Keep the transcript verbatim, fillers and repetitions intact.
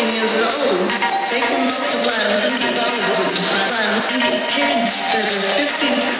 years old, they can multiply little dollars by little kids that are fifty to